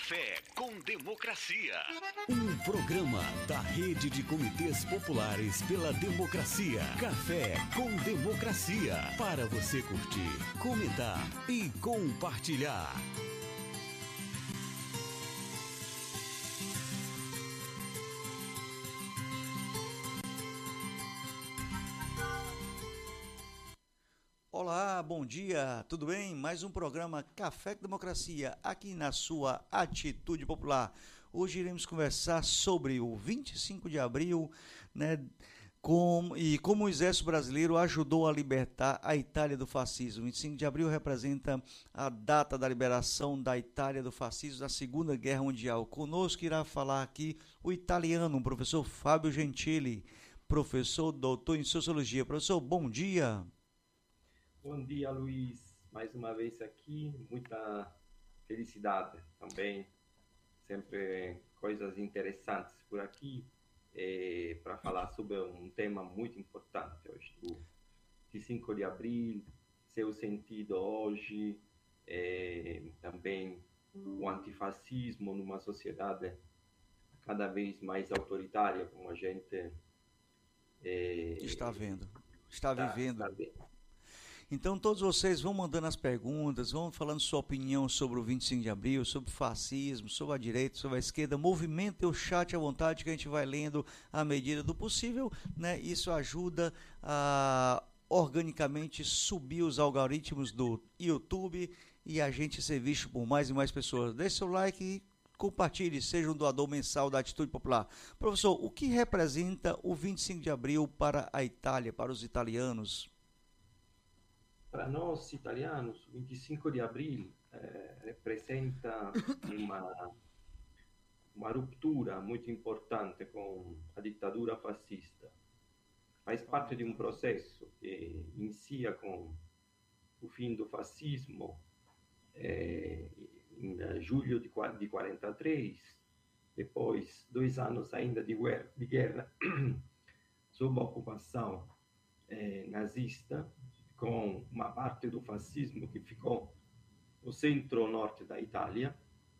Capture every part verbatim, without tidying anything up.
Café com Democracia. Um programa da Rede de Comitês Populares pela Democracia. Café com Democracia. Para você curtir, comentar e compartilhar. Olá, bom dia, tudo bem? Mais um programa Café com Democracia aqui na sua Atitude Popular. Hoje iremos conversar sobre o vinte e cinco de abril, né, com, e como o Exército Brasileiro ajudou a libertar a Itália do fascismo. vinte e cinco de abril representa a data da liberação da Itália do fascismo da Segunda Guerra Mundial. Conosco irá falar aqui o italiano, o professor Fábio Gentili, professor doutor em Sociologia. Professor, bom dia. Bom dia, Luiz. Mais uma vez aqui, muita felicidade também. Sempre coisas interessantes por aqui é, para falar sobre um tema muito importante hoje, o vinte e cinco de abril, seu sentido hoje, é, também o antifascismo numa sociedade cada vez mais autoritária, como a gente é, está vendo, está tá, vivendo. Está vendo. Então todos vocês vão mandando as perguntas, vão falando sua opinião sobre o vinte e cinco de abril, sobre o fascismo, sobre a direita, sobre a esquerda. Movimentem o chat à vontade que a gente vai lendo à medida do possível, né? Isso ajuda a organicamente subir os algoritmos do YouTube e a gente ser visto por mais e mais pessoas. Deixe seu like e compartilhe, seja um doador mensal da Atitude Popular. Professor, o que representa o vinte e cinco de abril para a Itália, para os italianos? Para nós italianos, o vinte e cinco de abril eh, representa uma, uma ruptura muito importante com a ditadura fascista. Faz parte de um processo que inicia com o fim do fascismo eh, em julho de quarenta e três, depois dois anos ainda de guerra, de guerra sob a ocupação eh, nazista, com uma parte do fascismo que ficou no centro-norte da Itália,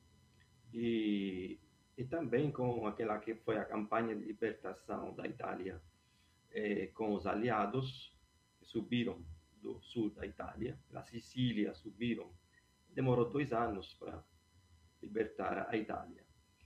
e, e também com aquela que foi a campanha de libertação da Itália eh, com os aliados, que subiram do sul da Itália, da Sicília, subiram. Demorou dois anos para libertar a Itália.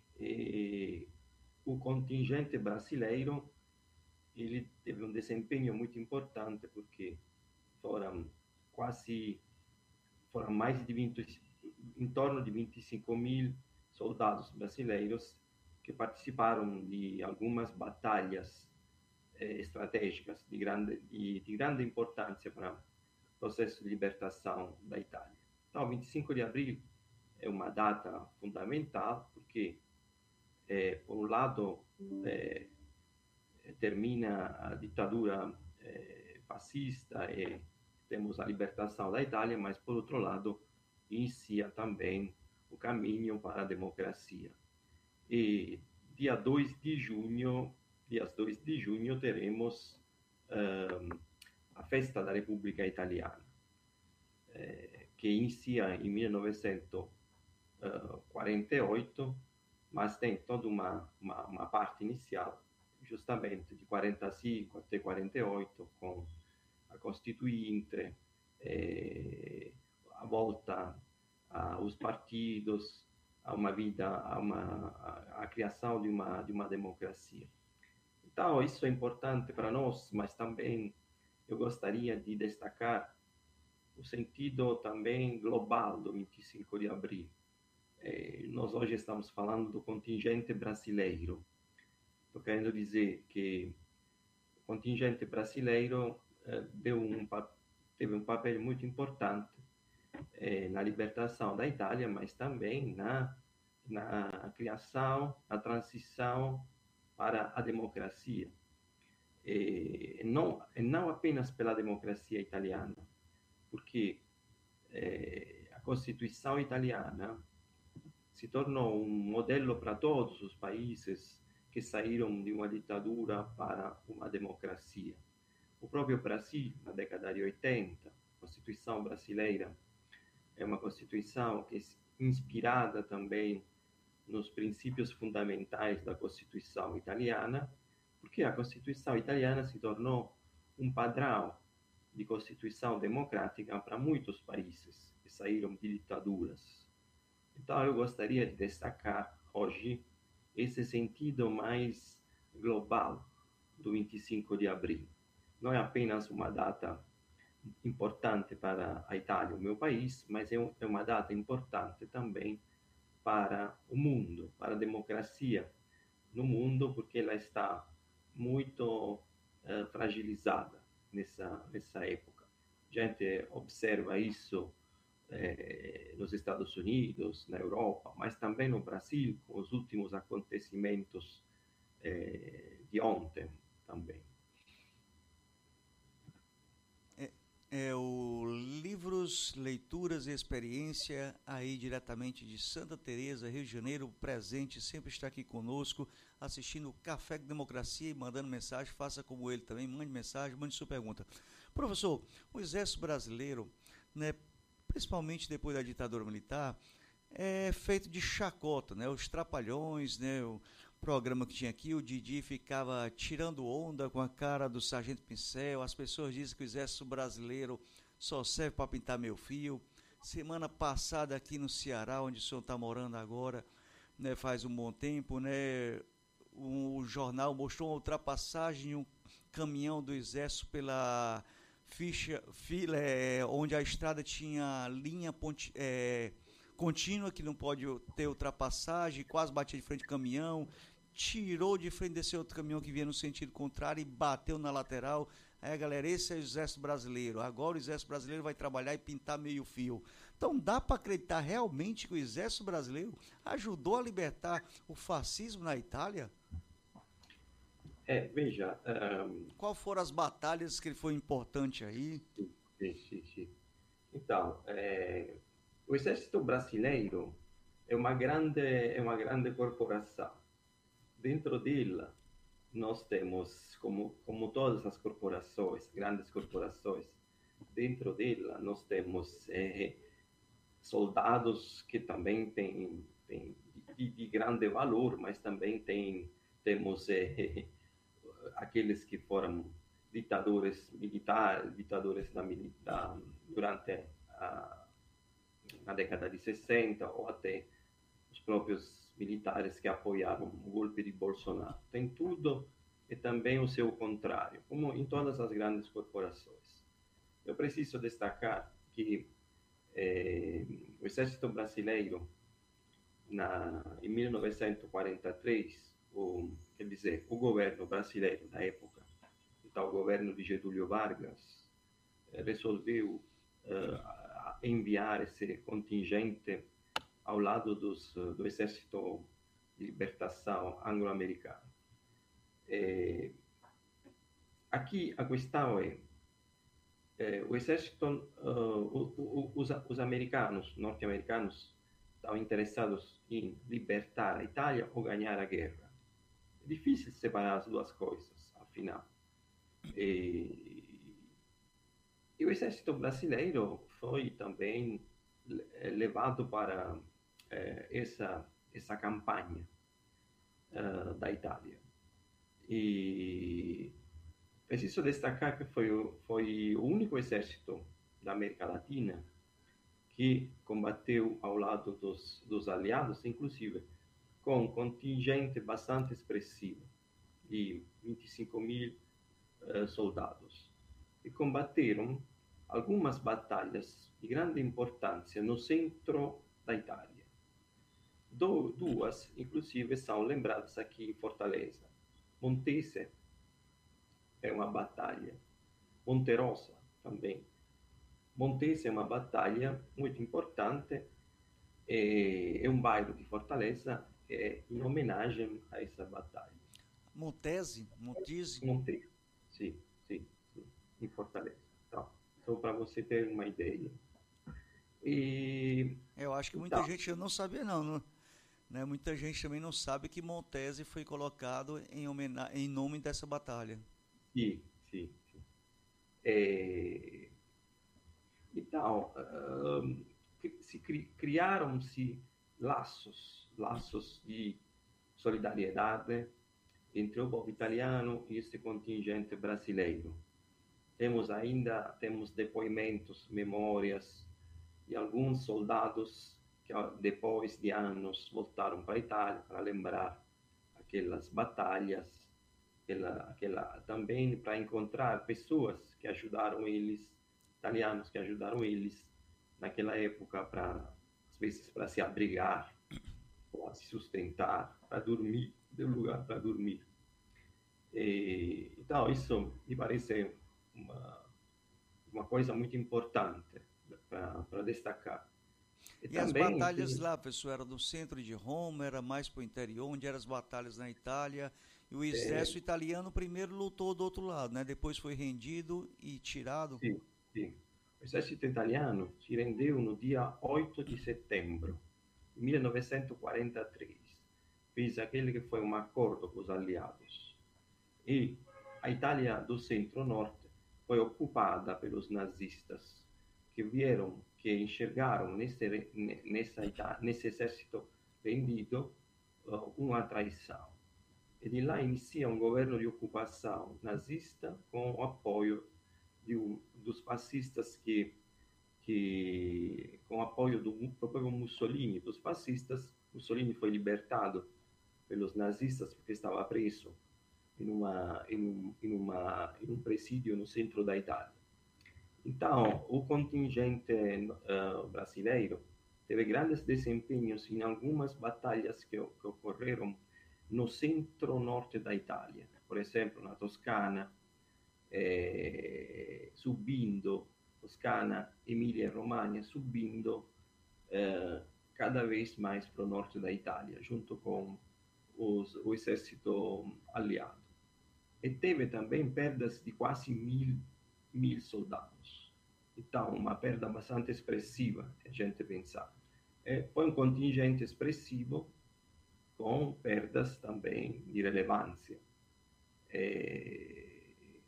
E o contingente brasileiro ele teve um desempenho muito importante, porque foram quase, foram mais de vinte, em torno de vinte e cinco mil soldados brasileiros que participaram de algumas batalhas eh, estratégicas de grande, de, de grande importância para o processo de libertação da Itália. Então, vinte e cinco de abril é uma data fundamental, porque, eh, por um lado, eh, termina a ditadura eh, fascista e temos a libertação da Itália, mas, por outro lado, inicia também o caminho para a democracia. E dia dois de junho, dias dois de junho, teremos uh, a Festa da República Italiana, eh, que inicia em mil novecentos e quarenta e oito, mas tem toda uma, uma, uma parte inicial, justamente de quarenta e cinco até quarenta e oito, com a Constituinte, eh, a volta aos partidos, a uma vida, a, uma, a, a criação de uma, de uma democracia. Então, isso é importante para nós, mas também eu gostaria de destacar o sentido também global do vinte e cinco de abril. Eh, nós hoje estamos falando do contingente brasileiro. Estou querendo dizer que o contingente brasileiro eh, deu um, teve um papel muito importante eh, na libertação da Itália, mas também na, na criação, na transição para a democracia. E não, não apenas pela democracia italiana, porque eh, a Constituição italiana se tornou um modelo para todos os países que saíram de uma ditadura para uma democracia. O próprio Brasil, na década de oitenta, a Constituição brasileira é uma Constituição que é inspirada também nos princípios fundamentais da Constituição italiana, porque a Constituição italiana se tornou um padrão de Constituição democrática para muitos países que saíram de ditaduras. Então, eu gostaria de destacar hoje esse sentido mais global do vinte e cinco de abril. Não é apenas uma data importante para a Itália, o meu país, mas é uma data importante também para o mundo, para a democracia no mundo, porque ela está muito uh, fragilizada nessa, nessa época. A gente observa isso eh, nos Estados Unidos, na Europa, mas também no Brasil, com os últimos acontecimentos eh, de ontem também. É o Livros, Leituras e Experiência, aí diretamente de Santa Teresa, Rio de Janeiro, presente, sempre está aqui conosco, assistindo o Café com Democracia e mandando mensagem. Faça como ele também, mande mensagem, mande sua pergunta. Professor, o Exército Brasileiro, né, principalmente depois da ditadura militar, é feito de chacota, né? Os Trapalhões, né? O programa que tinha aqui, o Didi ficava tirando onda com a cara do Sargento Pincel. As pessoas dizem que o Exército Brasileiro só serve para pintar meu fio. Semana passada aqui no Ceará, onde o senhor está morando agora, né, faz um bom tempo, né, o jornal mostrou uma ultrapassagem de um caminhão do Exército pela ficha, fila, é, onde a estrada tinha linha ponte, é, contínua, que não pode ter ultrapassagem, quase batia de frente do caminhão, tirou de frente desse outro caminhão que vinha no sentido contrário e bateu na lateral. Aí, galera, esse é o Exército Brasileiro. Agora o Exército Brasileiro vai trabalhar e pintar meio fio. Então dá para acreditar realmente que o Exército Brasileiro ajudou a libertar o fascismo na Itália? É, veja... Um... Qual foram as batalhas que ele foi importante aí? Sim, sim, sim. Então, é... o Exército Brasileiro é uma grande, é uma grande corporação. Dentro dela, nós temos, como, como todas as corporações, grandes corporações, dentro dela nós temos é, soldados que também têm, têm de, de grande valor, mas também tem, temos é, aqueles que foram ditadores militares, ditadores da, da, durante a na década de sessenta, ou até os próprios militares que apoiaram o golpe de Bolsonaro. Tem tudo e também o seu contrário, como em todas as grandes corporações. Eu preciso destacar que eh, o Exército Brasileiro, na, em mil novecentos e quarenta e três, o, quer dizer, o governo brasileiro da época, então o governo de Getúlio Vargas, eh, resolveu eh, enviar esse contingente ao lado dos, do Exército de Libertação anglo-americano. É, aqui a questão é, é o Exército, uh, o, o, os, os americanos, norte-americanos, estão interessados em libertar a Itália ou ganhar a guerra. É difícil separar as duas coisas, afinal. E, e o Exército Brasileiro foi também levado para eh, essa, essa campanha uh, da Itália. E preciso destacar que foi, foi o único exército da América Latina que combateu ao lado dos, dos aliados, inclusive com um contingente bastante expressivo de vinte e cinco mil uh, soldados. E combateram algumas batalhas de grande importância no centro da Itália. Do, duas, inclusive, são lembradas aqui em Fortaleza. Montese é uma batalha. Monterosa também. Montese é uma batalha muito importante. É, é um bairro de Fortaleza é, em homenagem a essa batalha. Montese? Montese? Montese, sim, sim, sim, em Fortaleza. Então, só para você ter uma ideia. E eu acho que muita então, gente não sabia não, não, né? Muita gente também não sabe que Montese foi colocado em, homena- em nome dessa batalha. Sim, sim, sim. É, então, um, se cri- criaram-se laços laços de solidariedade entre o povo italiano e esse contingente brasileiro. Temos ainda temos depoimentos, memórias de alguns soldados que depois de anos voltaram para a Itália para lembrar aquelas batalhas, aquela, aquela, também para encontrar pessoas que ajudaram eles, italianos que ajudaram eles naquela época, para às vezes para se abrigar, para se sustentar, para dormir, ter lugar para dormir. E, então isso me parece uma, uma coisa muito importante para destacar. E, e as batalhas tem... lá, pessoal, era no centro de Roma, era mais para o interior, onde eram as batalhas na Itália, e o exército é... italiano primeiro lutou do outro lado, né? Depois foi rendido e tirado. Sim, sim. O exército italiano se rendeu no dia oito de setembro de mil novecentos e quarenta e três. Fez aquele que foi um acordo com os aliados. E a Itália do centro-norte foi ocupada pelos nazistas, que vieram, que enxergaram nesse, nessa, nesse exército rendido uh, uma traição. E de lá inicia um governo de ocupação nazista com o apoio de um, dos fascistas que, que com o apoio do próprio Mussolini, dos fascistas. Mussolini foi libertado pelos nazistas porque estava preso em, uma, em, um, em, uma, em um presídio no centro da Itália. Então, o contingente uh, brasileiro teve grandes desempenhos em algumas batalhas que, que ocorreram no centro-norte da Itália. Por exemplo, na Toscana, eh, subindo, Toscana, Emília e Romagna, subindo eh, cada vez mais para o norte da Itália, junto com os, o exército aliado. E teve também perdas de quase mil, mil soldados. Então, uma perda bastante expressiva, se a gente pensar. É, foi um contingente expressivo, com perdas também de relevância. É,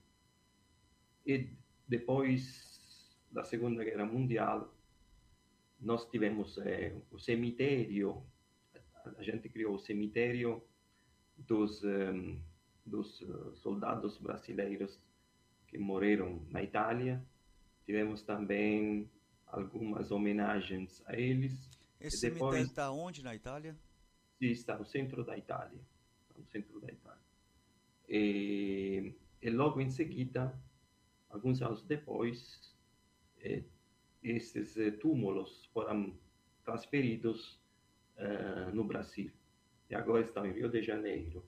e depois da Segunda Guerra Mundial, nós tivemos é, o cemitério, a gente criou o cemitério dos, um, dos soldados brasileiros que morreram na Itália. Tivemos também algumas homenagens a eles. Esse e depois... cemitério está onde na Itália? Sim, está no centro da Itália. No centro da Itália. E, e logo em seguida, alguns anos depois, eh, esses túmulos foram transferidos uh, no Brasil. E agora estão em Rio de Janeiro.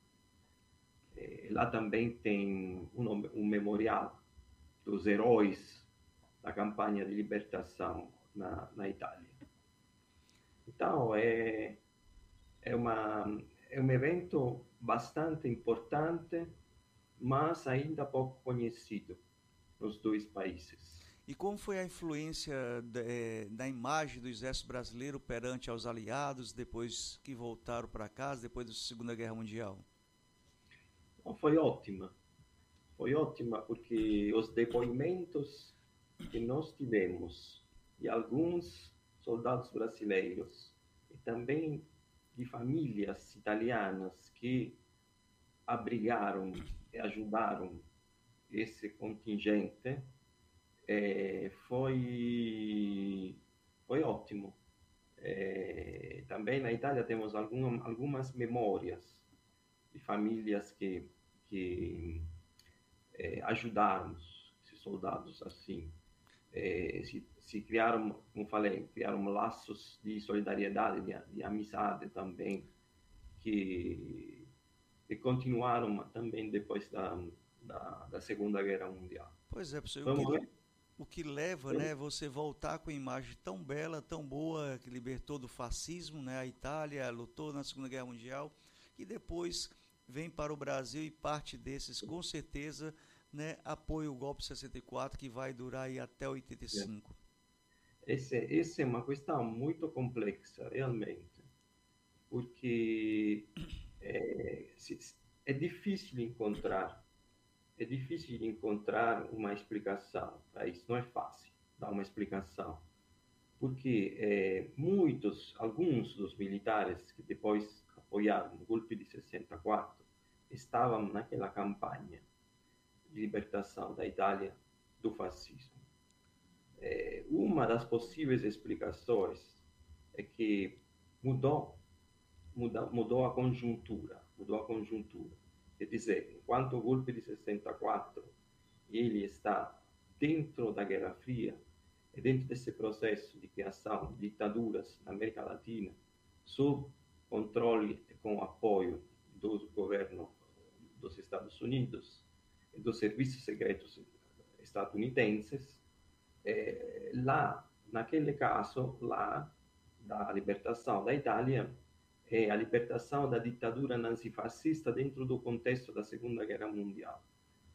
E lá também tem um, um memorial dos heróis da campanha de libertação na, na Itália. Então, é, é, uma, é um evento bastante importante, mas ainda pouco conhecido nos dois países. E como foi a influência de, da imagem do exército brasileiro perante aos aliados, depois que voltaram para casa, depois da Segunda Guerra Mundial? Não, foi ótima. Foi ótima porque os depoimentos que nós tivemos de alguns soldados brasileiros e também de famílias italianas que abrigaram e ajudaram esse contingente, é, foi, foi ótimo. É, também na Itália temos algum, algumas memórias de famílias que, que é, ajudaram esses soldados assim. É, se, se criaram, como falei, criaram laços de solidariedade, de, de amizade também, que, que continuaram também depois da, da, da Segunda Guerra Mundial. Pois é, professor, o que, o que leva, né, você voltar com a imagem tão bela, tão boa, que libertou do fascismo, né, a Itália lutou na Segunda Guerra Mundial, e depois vem para o Brasil e parte desses, com certeza, né, apoia o golpe de sessenta e quatro, que vai durar aí até oitenta e cinco. Esse, esse é uma questão muito complexa, realmente, porque é, é difícil encontrar, é difícil encontrar uma explicação para isso, não é fácil dar uma explicação, porque eh, muitos, alguns dos militares que depois apoiaram o golpe de sessenta e quatro estavam naquela campanha de libertação da Itália do fascismo. Eh, uma das possíveis explicações é que mudou, mudou, mudou a conjuntura, mudou a conjuntura. Quer dizer, enquanto o golpe de sessenta e quatro ele está dentro da Guerra Fria, e dentro desse processo de criação de ditaduras na América Latina, sob controle e com apoio do governo dos Estados Unidos e dos serviços secretos estadunidenses, eh, lá, naquele caso, lá, da libertação da Itália, é a libertação da ditadura nazifascista dentro do contexto da Segunda Guerra Mundial.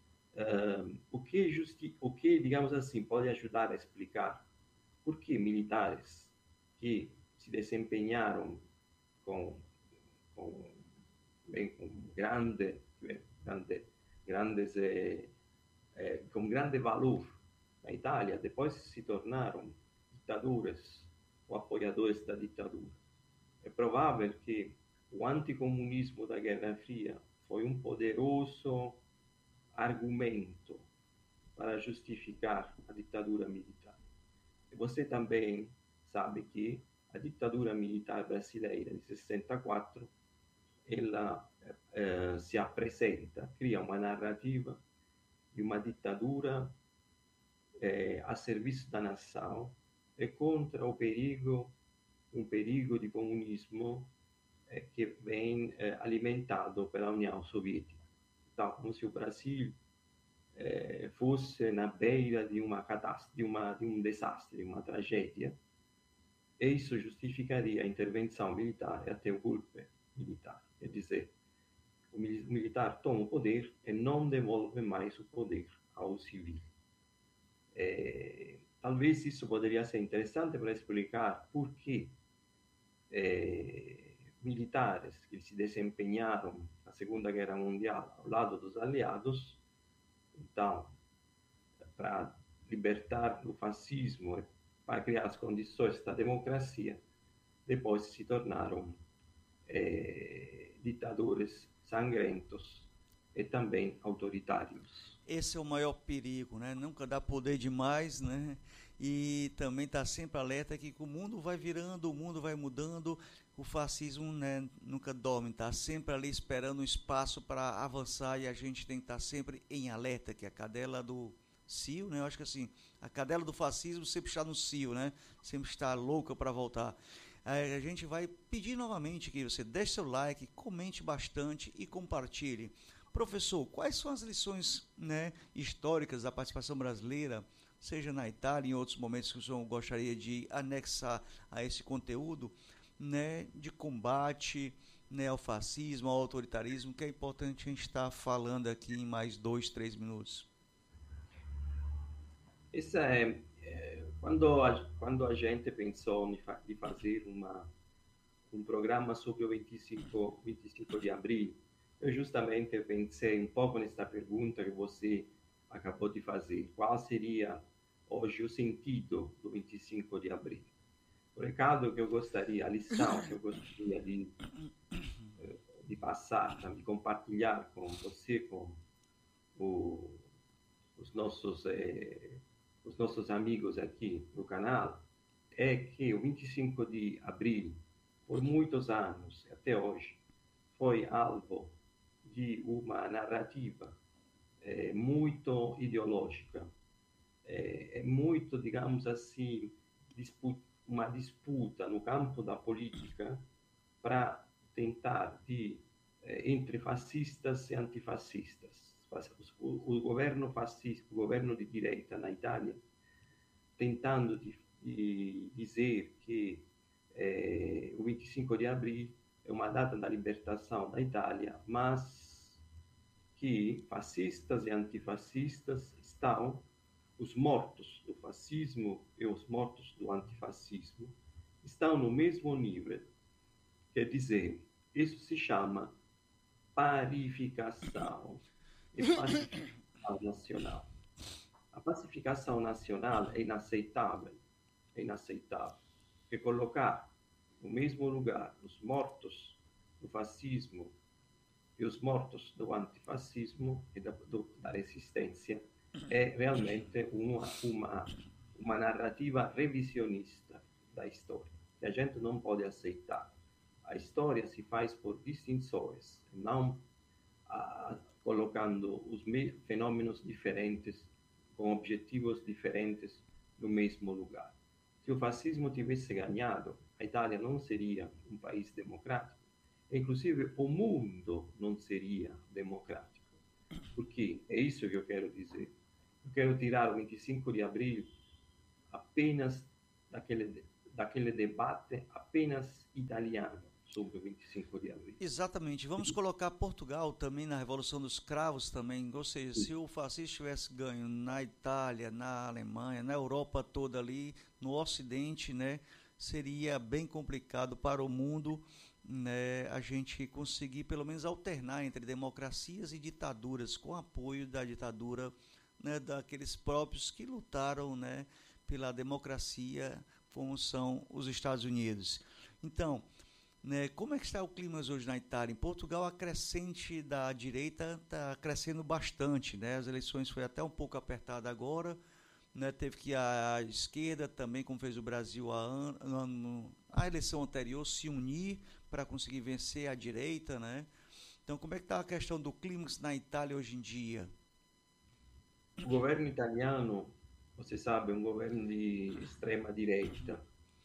Uh, o, que justi- o que, digamos assim, pode ajudar a explicar por que militares que se desempenharam com, com, bem, com grande, grande, grandes, eh, eh, com grande valor na Itália, depois se tornaram ditaduras ou apoiadores da ditadura. É provável que o anticomunismo da Guerra Fria foi um poderoso argumento para justificar a ditadura militar. E você também sabe que a ditadura militar brasileira de sessenta e quatro, ela eh, se apresenta, cria uma narrativa de uma ditadura eh, a serviço da nação e contra o perigo, um perigo de comunismo eh, que vem eh, alimentado pela União Soviética. Então, como se o Brasil eh, fosse na beira de uma catástrofe, de, uma, de um desastre, de uma tragédia, e isso justificaria a intervenção militar e até o golpe militar. Quer dizer, o militar toma o poder e não devolve mais o poder ao civil. Eh, talvez isso poderia ser interessante para explicar por que eh, militares que se desempenharam na Segunda Guerra Mundial ao lado dos aliados, então, para libertar o fascismo e para criar as condições da democracia, depois se tornaram eh, ditadores sangrentos e também autoritários. Esse é o maior perigo, né? Nunca dá poder demais, né? E também está sempre alerta que o mundo vai virando, o mundo vai mudando, o fascismo, né, nunca dorme, está sempre ali esperando um espaço para avançar e a gente tem que estar tá sempre em alerta, que é a cadela do cio, né? Eu acho que assim, a cadela do fascismo sempre está no cio, né? Sempre está louca para voltar. Aí a gente vai pedir novamente que você deixe seu like, comente bastante e compartilhe. Professor, quais são as lições, né, históricas da participação brasileira, seja na Itália, em outros momentos que o senhor gostaria de anexar a esse conteúdo, né, de combate, né, ao fascismo, ao autoritarismo, que é importante a gente estar falando aqui em mais dois, três minutos? Isso é, é quando, a, quando a gente pensou de, fa- de fazer uma, um programa sobre o vinte e cinco, vinte e cinco de abril, eu justamente pensei um pouco nessa pergunta que você acabou de fazer. Qual seria hoje o sentido do vinte e cinco de abril? O recado que eu gostaria, a lição que eu gostaria de, de passar, de compartilhar com você, com o, os, nossos, eh, os nossos amigos aqui no canal, é que o vinte e cinco de abril, por muitos anos, até hoje, foi alvo de uma narrativa é, muito ideológica, é, é muito, digamos assim, disputa, uma disputa no campo da política para tentar de é, entre fascistas e antifascistas. O, o governo fascista, o governo de direita na Itália, tentando de, de dizer que é, o vinte e cinco de abril é uma data da libertação da Itália, mas que fascistas e antifascistas estão, os mortos do fascismo e os mortos do antifascismo, estão no mesmo nível. Quer dizer, isso se chama parificação e pacificação nacional. A pacificação nacional é inaceitável é inaceitável, porque colocar no mesmo lugar os mortos do fascismo e os mortos do antifascismo e da, do, da resistência é realmente uma, uma, uma narrativa revisionista da história, que a gente não pode aceitar. A história se faz por distinções, não a, colocando os fenômenos diferentes, com objetivos diferentes, no mesmo lugar. Se o fascismo tivesse ganhado, a Itália não seria um país democrático, inclusive o mundo não seria democrático. Porque é isso que eu quero dizer. Eu quero tirar o vinte e cinco de abril apenas daquele, daquele debate apenas italiano sobre o vinte e cinco de abril. Exatamente. Vamos colocar Portugal também na Revolução dos Cravos também, ou seja, se o fascismo tivesse ganho na Itália, na Alemanha, na Europa toda ali, no Ocidente, né, seria bem complicado para o mundo, né, a gente conseguir pelo menos alternar entre democracias e ditaduras, com apoio da ditadura, né, daqueles próprios que lutaram, né, pela democracia, como são os Estados Unidos. Então, né, como é que está o clima hoje na Itália? Em Portugal, a crescente da direita está crescendo bastante, né? As eleições foi até um pouco apertada agora, né? Teve que a esquerda também, como fez o Brasil a, ano, a eleição anterior, se unir para conseguir vencer a direita, né? Então, como é que está a questão do clima na Itália hoje em dia? O governo italiano, você sabe, é um governo de extrema direita.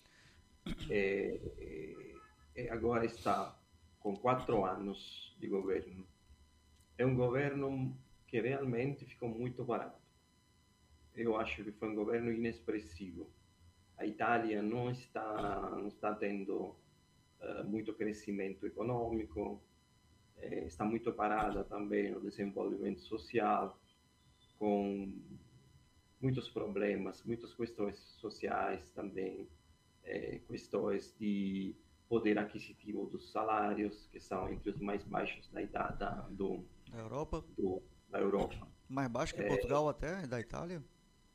É, é, e agora está com quatro anos de governo. É um governo que realmente ficou muito barato. Eu acho que foi um governo inexpressivo. A Itália não está, não está tendo uh, muito crescimento econômico, eh, está muito parada também no desenvolvimento social, com muitos problemas, muitas questões sociais também, eh, questões de poder aquisitivo dos salários, que são entre os mais baixos da, da, do, da Europa. Do, da Europa. Mais baixo que é, Portugal até, da Itália?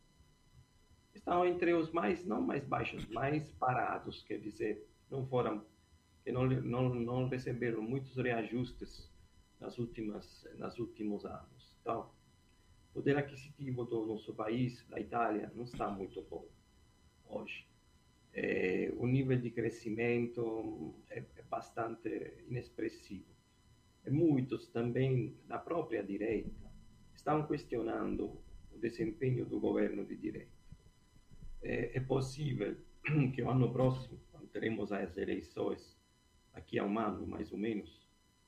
Estão entre os mais, não mais baixos, mais parados, quer dizer, não foram, que não, não, não receberam muitos reajustes nas últimas, nas últimos anos. Então, o poder aquisitivo do nosso país, da Itália, não está muito bom hoje. É, o nível de crescimento é, é bastante inexpressivo. E muitos também, da própria direita, estão questionando o desempenho do governo de direita. É, é possível que o ano próximo, quando teremos as eleições, daqui a um ano mais ou menos,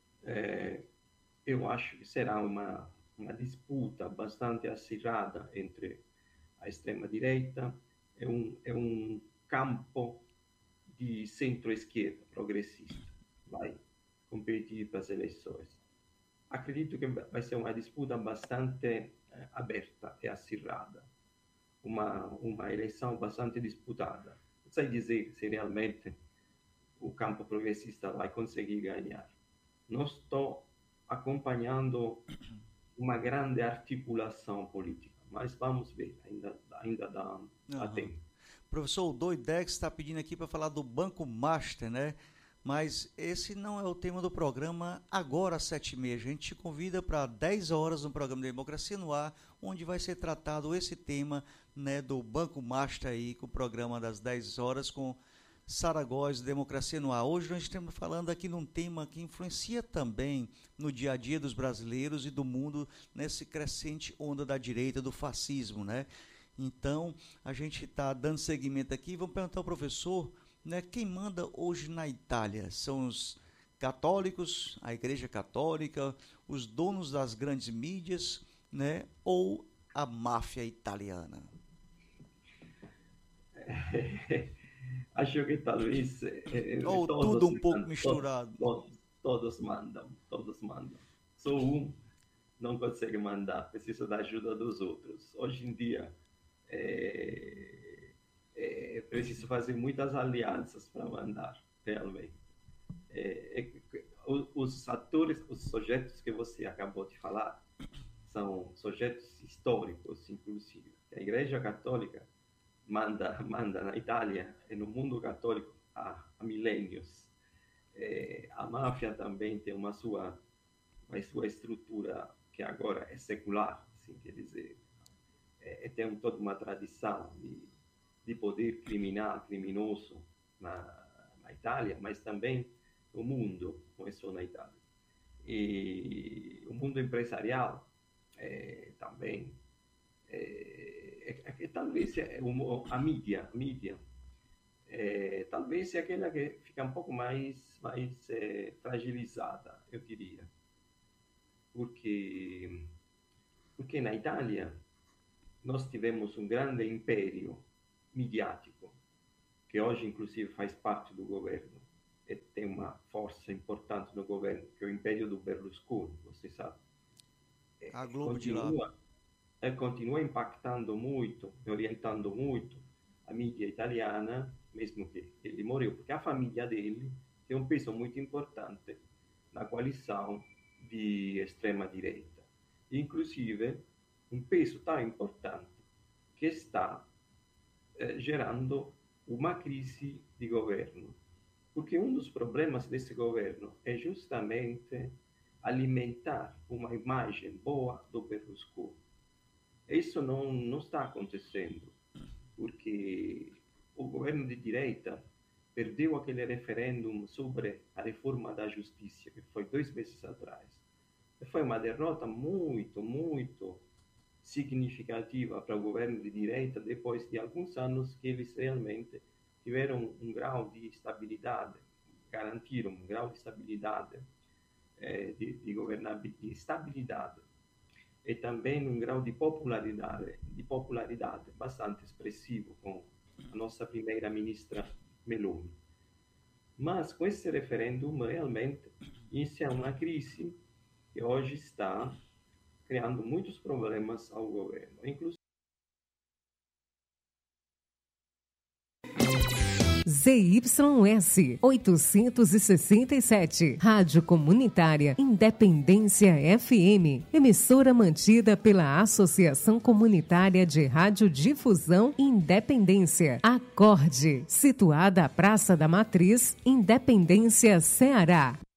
é, eu acho que será uma, uma disputa bastante acirrada entre a extrema-direita e um, é um campo de centro-esquerda progressista vai competir para as eleições. Acredito que vai ser uma disputa bastante eh, aberta e acirrada, uma, uma eleição bastante disputada. Não sei dizer se realmente o campo progressista vai conseguir ganhar. Não estou acompanhando uma grande articulação política, mas vamos ver, ainda, ainda dá, dá uhum. tempo. Professor, o Doidex está pedindo aqui para falar do Banco Master, né? Mas esse não é o tema do programa agora às sete e meia. A gente te convida para dez horas no programa Democracia no Ar, onde vai ser tratado esse tema, né, do Banco Master aí, com o programa das dez horas com Sara Góes, Democracia no Ar. Hoje nós estamos falando aqui num tema que influencia também no dia a dia dos brasileiros e do mundo nessa crescente onda da direita, do fascismo, né? Então, a gente está dando seguimento aqui. Vamos perguntar ao professor, né, quem manda hoje na Itália? São os católicos, a Igreja Católica, os donos das grandes mídias, né, ou a máfia italiana? Acho que talvez... Eh, ou tudo um pouco misturado. Todos, todos mandam, todos mandam. Só um não consegue mandar, precisa da ajuda dos outros. Hoje em dia, É, é preciso fazer muitas alianças para mandar, realmente. É, é, os atores, os sujeitos que você acabou de falar, são sujeitos históricos, inclusive. A Igreja Católica manda, manda na Itália e no mundo católico há, há milênios. É, a máfia também tem uma sua, uma sua estrutura que agora é secular, assim, quer dizer, é, tem toda uma tradição de, de poder criminal, criminoso na, na Itália, mas também no mundo, não é só na Itália. E o mundo empresarial é, também, é, é, é, talvez é, a mídia, a mídia é, talvez é aquela que fica um pouco mais, mais é, fragilizada, eu diria. Porque, porque na Itália nós tivemos um grande império midiático, que hoje inclusive faz parte do governo, e tem uma força importante no governo, que é o império do Berlusconi, você sabe. A Globo continua, de lá. É, continua impactando muito, orientando muito a mídia italiana, mesmo que ele morreu, porque a família dele tem um peso muito importante na coalição de extrema-direita. Inclusive, um peso tão importante que está eh, gerando uma crise de governo. Porque um dos problemas desse governo é justamente alimentar uma imagem boa do Berlusconi. Isso não, não está acontecendo, porque o governo de direita perdeu aquele referêndum sobre a reforma da justiça, que foi dois meses atrás. E foi uma derrota muito, muito significativa para o governo de direita, depois de alguns anos que eles realmente tiveram um grau de estabilidade, garantiram um grau de estabilidade, eh, de, de governabilidade, de estabilidade, e também um grau de popularidade, de popularidade bastante expressivo com a nossa primeira-ministra Meloni. Mas com esse referêndum, realmente, inicia uma crise que hoje está criando muitos problemas ao governo, inclusive Z Y S oitocentos e sessenta e sete, Rádio Comunitária Independência F M, emissora mantida pela Associação Comunitária de Radiodifusão Independência, Acorde, situada à Praça da Matriz, Independência, Ceará.